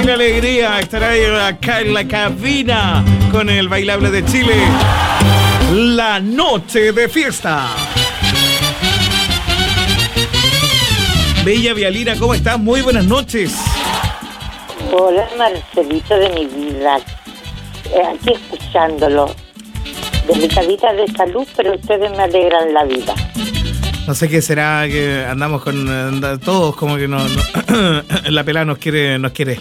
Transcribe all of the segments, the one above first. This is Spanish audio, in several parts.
y la alegría estará acá en la cabina con el bailable de Chile. La noche de fiesta. Bella Vialina, ¿cómo estás? Muy buenas noches. Hola, Marcelito de mi vida. Aquí escuchándolo. Delicadita de salud, pero ustedes me alegran la vida. No sé qué será, que andamos con todos como que no la pelada nos quiere.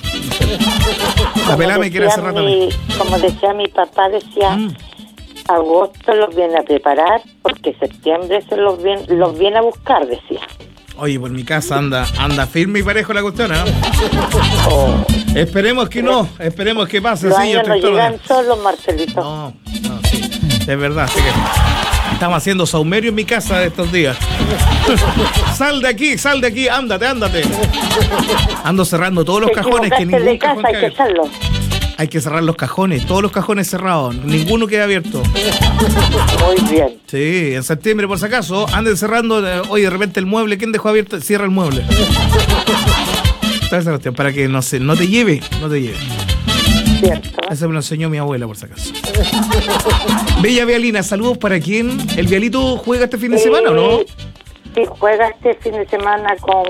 La pelada me quiere hacer rato a mí. Como decía mi papá, agosto los viene a preparar porque septiembre se los viene a buscar, decía. Oye, por mi casa anda firme y parejo la cuestión, ¿eh? Oh. Esperemos que no, esperemos que pase. Los sí, años no llegan solos, Marcelito. No, sí, es verdad, así que estamos haciendo saumerio en mi casa de estos días. Sal de aquí, ándate. Ando cerrando todos los cajones, que ningún de cajón casa hay que echarlo. Hay que cerrar los cajones, todos los cajones cerrados, ninguno queda abierto. Muy bien. Sí, en septiembre, por si acaso, anden cerrando. Oye, de repente el mueble, ¿quién dejó abierto? Cierra el mueble. Esa cuestión, para que no te lleve. Cierto. Eso me lo enseñó mi abuela, por si acaso. Bella Vialina, saludos para quién. ¿El Vialito juega este fin de semana o no? Sí, juega este fin de semana con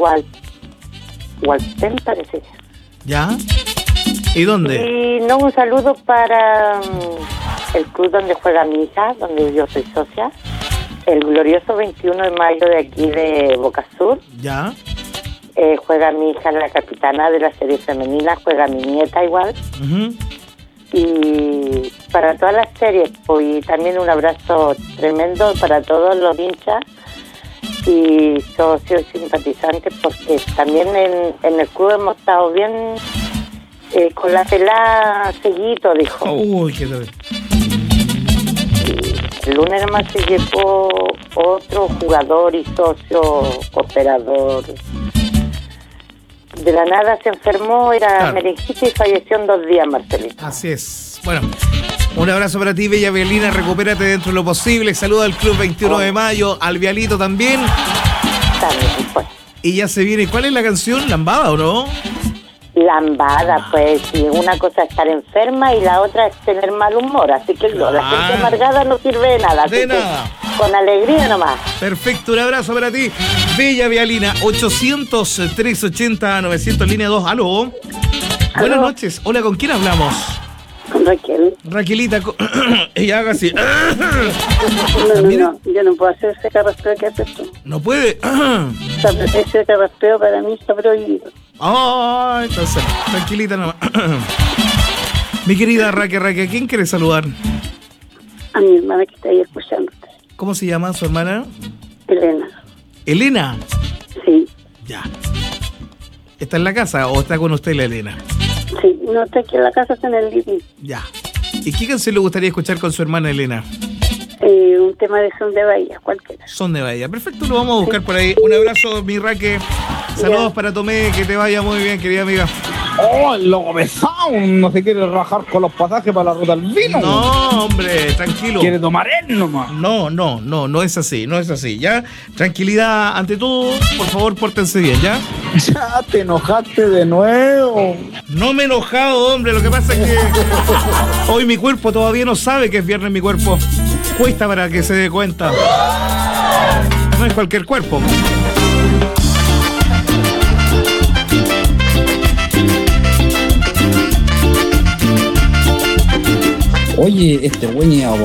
Walpen, parece. ¿Ya? ¿Y dónde? Y no, un saludo para el club donde juega mi hija, donde yo soy socia. El glorioso 21 de mayo de aquí de Boca Sur. ¿Ya? Juega mi hija, la capitana de la serie femenina, juega mi nieta igual. Uh-huh. Y para todas las series, pues, y también un abrazo tremendo para todos los hinchas y socios simpatizantes, porque también en el club hemos estado bien con la pelada seguito, dijo. Uy, qué tal. El lunes nomás se llevó otro jugador y socio operador. De la nada se enfermó, era meningitis y falleció en 2 días, Marcelito. Así es. Bueno, un abrazo para ti, Bella Vialina. Recupérate dentro de lo posible. Saluda al Club 21 de Mayo, al Vialito también. También, pues. Y ya se viene. ¿Cuál es la canción? ¿Lambada o no? Lambada, pues, y una cosa es estar enferma y la otra es tener mal humor, así que la gente amargada no sirve de nada. De nada. Con alegría nomás. Perfecto, un abrazo para ti, Bella Vialina. 800-380-900, línea 2. ¿Aló? Buenas noches. Hola, ¿con quién hablamos? Con Raquel. Raquelita, ella haga así. No, yo no puedo hacer ese carraspeo que haces tú. ¿No puede? Ese carraspeo para mí está prohibido. Entonces, tranquilita nomás. Mi querida Raquel, ¿quién quiere saludar? A mi hermana que está ahí escuchándote. ¿Cómo se llama su hermana? Elena. ¿Elena? Sí. Ya. ¿Está en la casa o está con usted la Elena? Sí, no está aquí en la casa, está en el living. Ya. ¿Y qué canción le gustaría escuchar con su hermana Elena? Un tema de Son de Bahía, cualquiera. Son de Bahía. Perfecto, lo vamos a buscar por ahí. Un abrazo, mi Raque. Saludos para Tomé, que te vaya muy bien, querida amiga. ¡Oh, el loco pesado! No se quiere rajar con los pasajes para la ruta al vino. No, hombre, tranquilo. Quiere tomar él nomás. No es así, ¿ya? Tranquilidad ante todo, por favor, pórtense bien, ¿ya? Ya te enojaste de nuevo. No me he enojado, hombre, lo que pasa es que hoy mi cuerpo todavía no sabe que es viernes, mi cuerpo. Cuesta para que se dé cuenta. No es cualquier cuerpo. Oye, este güey